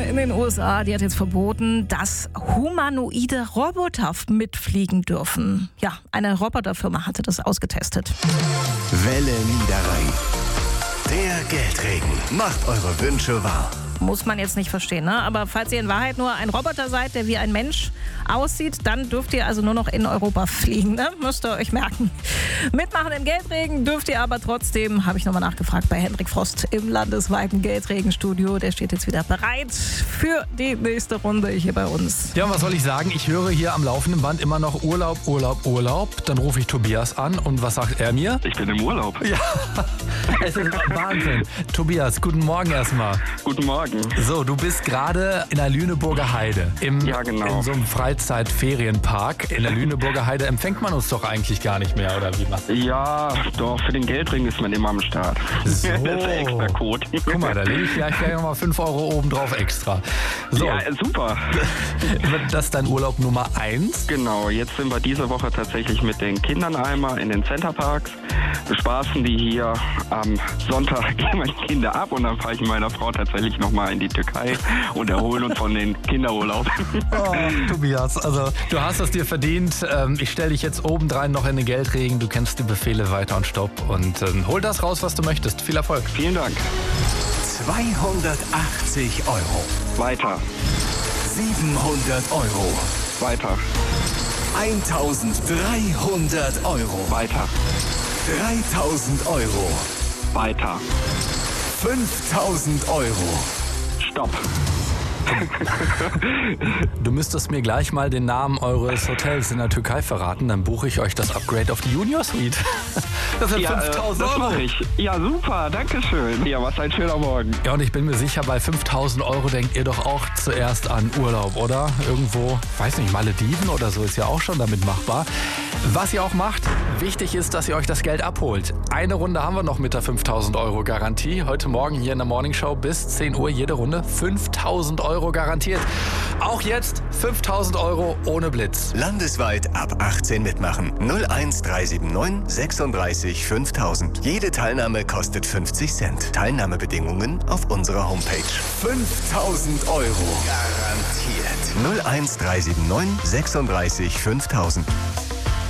in den USA, die hat jetzt verboten, dass humanoide Roboter mitfliegen dürfen. Ja, eine Roboterfirma hatte das ausgetestet. Welle Niederrhein. Der Geldregen macht eure Wünsche wahr. Muss man jetzt nicht verstehen, ne? Aber falls ihr in Wahrheit nur ein Roboter seid, der wie ein Mensch aussieht, dann dürft ihr also nur noch in Europa fliegen, ne? Müsst ihr euch merken. Mitmachen im Geldregen dürft ihr aber trotzdem, habe ich nochmal nachgefragt bei Hendrik Frost im landesweiten Geldregenstudio. Der steht jetzt wieder bereit für die nächste Runde hier bei uns. Ja, und was soll ich sagen? Ich höre hier am laufenden Band immer noch Urlaub, Urlaub, Urlaub. Dann rufe ich Tobias an und was sagt er mir? Ich bin im Urlaub. Ja, es ist Wahnsinn. Tobias, guten Morgen erstmal. Guten Morgen. So, du bist gerade in der Lüneburger Heide. Ja, genau. In so einem Freizeitferienpark. In der Lüneburger Heide empfängt man uns doch eigentlich gar nicht mehr, oder wie? Ja, doch, für den Geldring ist man immer am Start. So. Das ist der extra Code. Guck mal, da lege ich gleich nochmal 5 Euro obendrauf extra. So. Ja, super. Das ist dein Urlaub Nummer 1? Genau, jetzt sind wir diese Woche tatsächlich mit den Kindern einmal in den Centerparks. Bespaßen die hier. Am Sonntag gehen wir die Kinder ab und dann fahre ich mit meiner Frau tatsächlich nochmal in die Türkei und erholen uns von den Kinderurlaub. Oh, Tobias, also du hast es dir verdient. Ich stelle dich jetzt obendrein noch in den Geldregen. Du kennst die Befehle weiter und stopp und hol das raus, was du möchtest. Viel Erfolg. Vielen Dank. 280 Euro. Weiter. 700 Euro. Weiter. 1300 Euro. Weiter. 3000 Euro. Weiter. 5000 Euro. Stopp. Du müsstest mir gleich mal den Namen eures Hotels in der Türkei verraten, dann buche ich euch das Upgrade auf die Junior Suite. Das sind 5000 das Euro. mache ich. Ja, super, danke schön. Ja, was ein schöner Morgen. Ja, und ich bin mir sicher, bei 5000 Euro denkt ihr doch auch zuerst an Urlaub, oder? Irgendwo, weiß nicht, Malediven oder so ist ja auch schon damit machbar. Was ihr auch macht, wichtig ist, dass ihr euch das Geld abholt. Eine Runde haben wir noch mit der 5000 Euro Garantie. Heute Morgen hier in der Morning Show bis 10 Uhr jede Runde 5000 Euro garantiert. Auch jetzt 5000 Euro ohne Blitz. Landesweit ab 18 mitmachen. 01379 36 5000. Jede Teilnahme kostet 50 Cent. Teilnahmebedingungen auf unserer Homepage. 5000 Euro. Garantiert. 01379 36 5000.